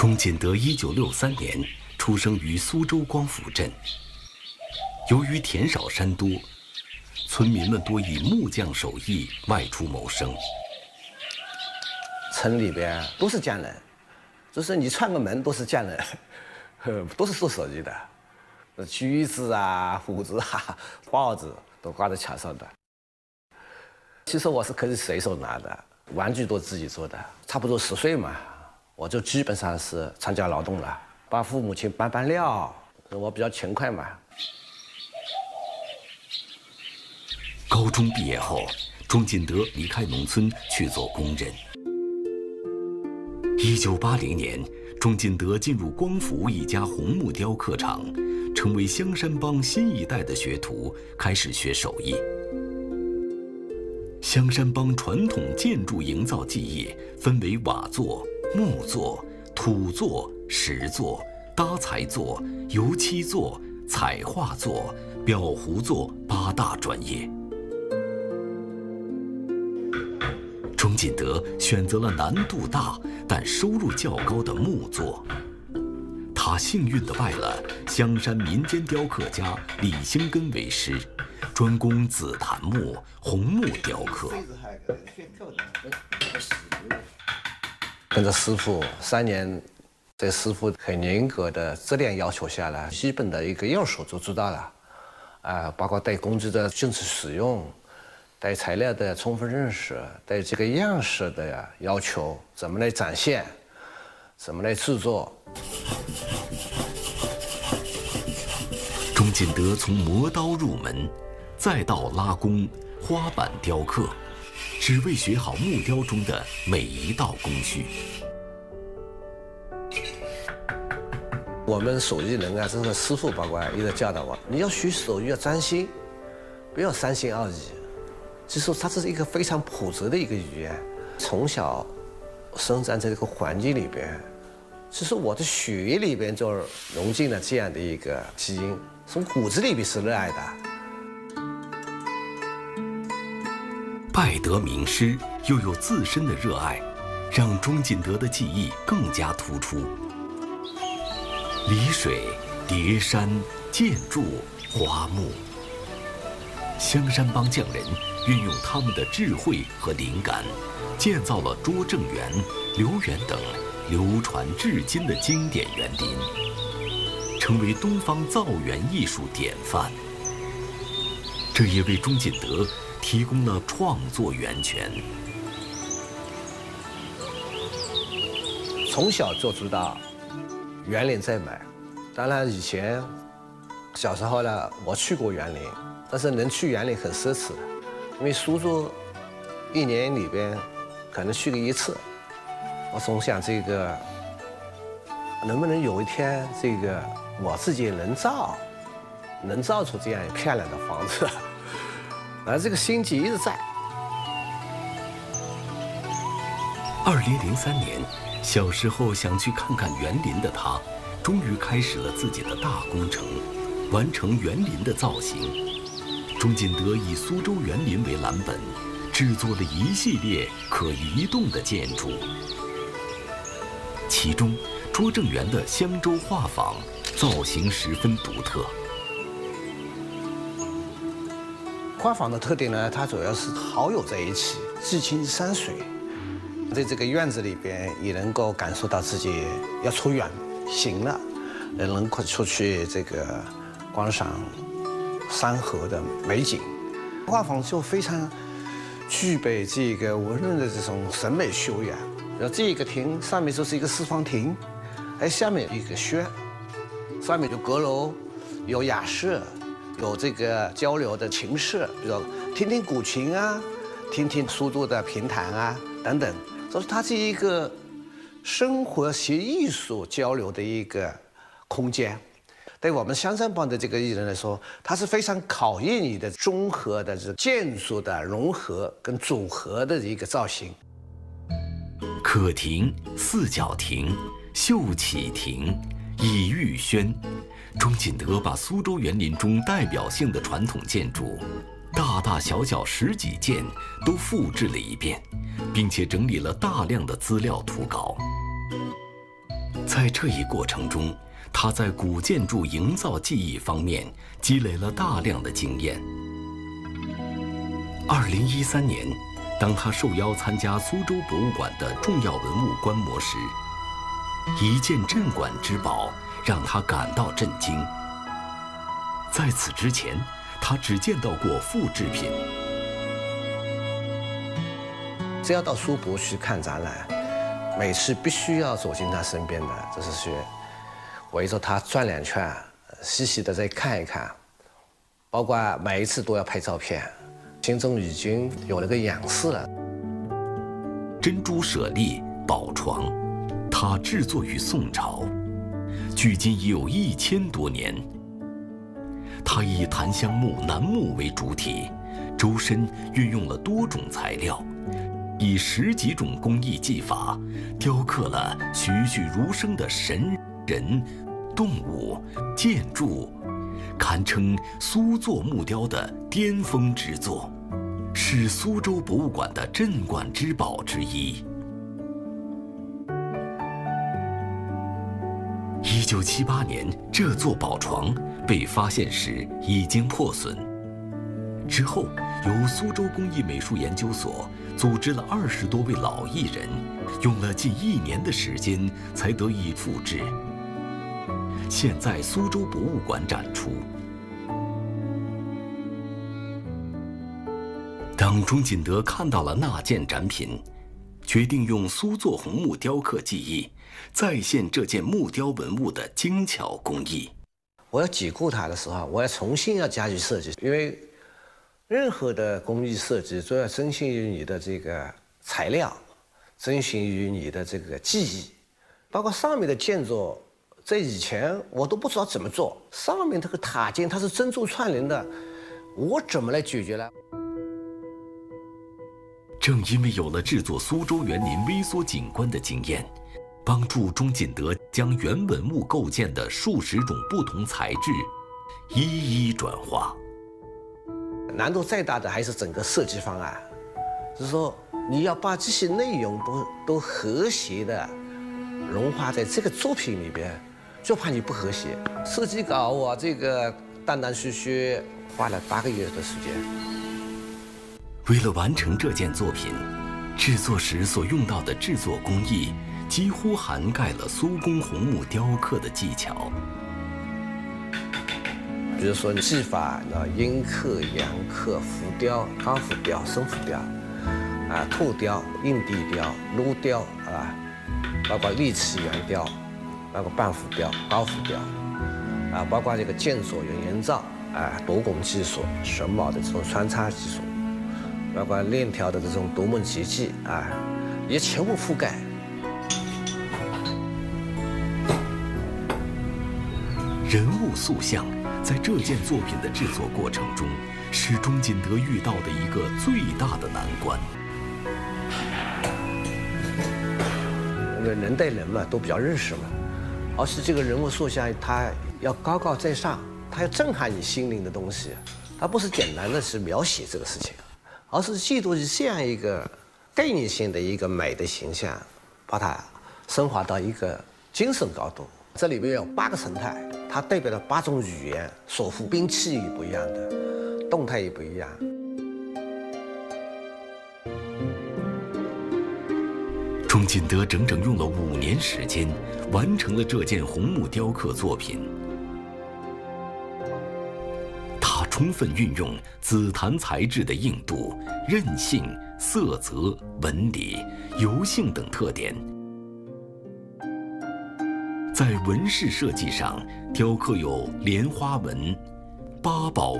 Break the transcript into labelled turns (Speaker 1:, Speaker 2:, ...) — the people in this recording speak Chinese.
Speaker 1: 钟锦德1963年出生于苏州光府镇。由于田少山多，村民们多以木匠手艺外出谋生。
Speaker 2: 村里边都是匠人，就是你串个门都是匠人，都是做手艺的，锯子啊、斧子啊、刨子都挂在墙上的。其实我是可以随手拿的，玩具都自己做的。差不多10岁嘛，我就基本上是参加劳动了，帮父母亲搬料。我比较勤快嘛。
Speaker 1: 高中毕业后，钟锦德离开农村去做工人。1980年，钟锦德进入光府一家红木雕刻厂，成为香山帮新一代的学徒，开始学手艺。香山帮传统建筑营造技艺分为瓦作、木作、土作、石作、搭材作、油漆作、彩画作、裱糊作8大专业。钟锦德选择了难度大但收入较高的木作，他幸运地拜了香山民间雕刻家李兴根为师，专攻紫檀木、红木雕刻。
Speaker 2: 跟着师傅3年，这师傅很严格的质量要求下来，基本的一个要素就知道了，包括对工具的正确使用。对材料的充分认识，对这个样式的要求，怎么来展现，怎么来制作。
Speaker 1: 钟锦德从磨刀入门，再到拉弓、花板雕刻，只为学好木雕中的每一道工序。
Speaker 2: 我们手艺人啊，这个师傅包括一直教导我，你要学手艺要专心，不要3心2意。其实它是一个非常朴质的一个语言，从小生长在这个环境里边，其实我的血液里边就融进了这样的一个基因，从骨子里边是热爱的。
Speaker 1: 拜得名师，又有自身的热爱，让钟锦德的技艺更加突出。离水、叠山、建筑、花木，香山帮匠人运用他们的智慧和灵感，建造了拙政园、留园等流传至今的经典园林，成为东方造园艺术典范。这也为钟锦德提供了创作源泉。
Speaker 2: 从小就知道园林在美，当然以前小时候呢，我去过园林，但是能去园林很奢侈的。因为苏州1年里边可能去个1次，我总想这个能不能有一天这个我自己能造出这样漂亮的房子，而这个心结一直在。
Speaker 1: 2003年，小时候想去看看园林的他，终于开始了自己的大工程，完成园林的造型。钟锦德以苏州园林为蓝本，制作了一系列可移动的建筑。其中，拙政园的香洲画舫造型十分独特。
Speaker 2: 画舫的特点呢，它主要是好友在一起，寄情山水，在这个院子里边也能够感受到自己要出远行了，也能够出去这个观赏山河的美景。画舫就非常具备这个文人的这种审美修养。然后这个亭上面就是一个四方亭，下面一个轩，上面有阁楼，有雅室，有这个交流的琴室，比如听听古琴啊，听听苏州的评弹啊等等。所以它是一个生活和艺术交流的一个空间。对我们香山帮的这个艺人来说，它是非常考验你的综合的这建筑的融合跟组合的一个造型。
Speaker 1: 可亭、四角亭、绣起亭、倚玉轩，钟锦德把苏州园林中代表性的传统建筑，大大小小10几件都复制了一遍，并且整理了大量的资料图稿。 在这一过程中，他在古建筑营造技艺方面积累了大量的经验。2013年，当他受邀参加苏州博物馆的重要文物观摩时，一件镇馆之宝让他感到震惊。在此之前，他只见到过复制品。
Speaker 2: 只要到苏博去看展览，每次必须要走进他身边的，就是去围着他转2圈，细细的再看一看，包括每一次都要拍照片，心中已经有了个样式了。
Speaker 1: 珍珠舍利宝床，它制作于宋朝，距今已有1000多年。它以檀香木、楠木为主体，周身运用了多种材料，以10几种工艺技法，雕刻了栩栩如生的神人、动物、建筑，堪称苏作木雕的巅峰之作，是苏州博物馆的镇馆之宝之一。1978年，这座宝床被发现时已经破损。之后，由苏州工艺美术研究所组织了20多位老艺人，用了近1年的时间才得以复制。现在苏州博物馆展出。当钟锦德看到了那件展品，决定用苏作红木雕刻技艺再现这件木雕文物的精巧工艺。
Speaker 2: 我要解构它的时候，我要重新加以设计，因为任何的工艺设计都要遵循于你的这个材料，遵循于你的这个技艺，包括上面的建筑，在以前我都不知道怎么做。上面这个塔尖它是珍珠串联的，我怎么来解决呢？
Speaker 1: 正因为有了制作苏州园林微缩景观的经验，帮助钟锦德将原文物构建的数十种不同材质一一转化。
Speaker 2: 难度再大的还是整个设计方案，就是说你要把这些内容都和谐的融化在这个作品里边，就怕你不和谐。设计稿我这个断断续续花了8个月的时间。
Speaker 1: 为了完成这件作品，制作时所用到的制作工艺几乎涵盖了苏公红木雕刻的技巧。
Speaker 2: 比如说技法，阴刻、阳刻、浮雕、高浮雕、深浮雕，透雕、硬地雕、镂雕包括立体圆雕，包括半浮雕、高浮雕，包括这个建塑、原营造多工技术、榫卯的这种穿插技术，包括链条的这种独门奇技也全部覆盖。
Speaker 1: 人物塑像在这件作品的制作过程中，是钟锦德遇到的一个最大的难关。
Speaker 2: 因为人对人嘛都比较认识嘛，而是这个人物塑像它要高高在上，它要震撼你心灵的东西，它不是简单的是描写这个事情，而是记录这样一个概念性的一个美的形象，把它升华到一个精神高度。这里边有8个神态，它代表了8种语言，所附兵器也不一样的，动态也不一样。
Speaker 1: 钟锦德整整用了5年时间，完成了这件红木雕刻作品。他充分运用紫檀材质的硬度、韧性、色泽、纹理、油性等特点，在纹饰设计上雕刻有莲花纹、八宝